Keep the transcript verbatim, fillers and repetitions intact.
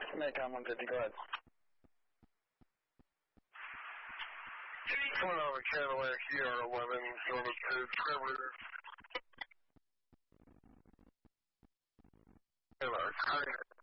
Nikon one fifty, go ahead. Coming out of a Cadillac E R eleven, going up to Trevor. Cadillac.